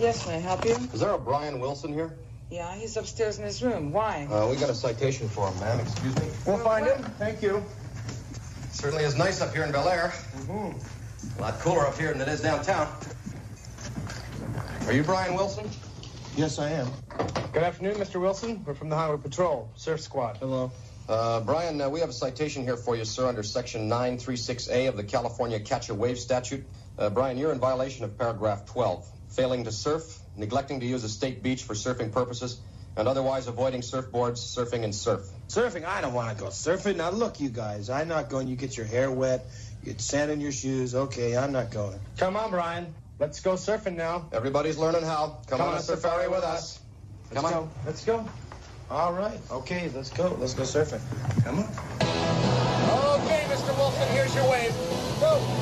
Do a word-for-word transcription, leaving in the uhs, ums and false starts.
Yes, may I help you? Is there a Brian Wilson here? Yeah, he's upstairs in his room. Why? Uh, we got a citation for him, ma'am. Excuse me. We'll find him. Thank you. Certainly is nice up here in Bel Air. Mm-hmm. A lot cooler up here than it is downtown. Are you Brian Wilson? Yes, I am. Good afternoon, Mister Wilson. We're from the Highway Patrol, Surf Squad. Hello. Uh, Brian, uh, we have a citation here for you, sir, under Section nine thirty-six A of the California Catch-a-Wave Statute. Uh, Brian, you're in violation of paragraph twelve, failing to surf, neglecting to use a state beach for surfing purposes, and otherwise avoiding surfboards, surfing, and surf. Surfing? I don't want to go surfing. Now, look, you guys, I'm not going. You get your hair wet, you get sand in your shoes. Okay, I'm not going. Come on, Brian. Let's go surfing now. Everybody's learning how. Come, Come on on a safari with us. Let's Come go. on. Let's go. All right. Okay, let's go. Let's go surfing. Come on. Okay, Mister Wilson, here's your wave. Go.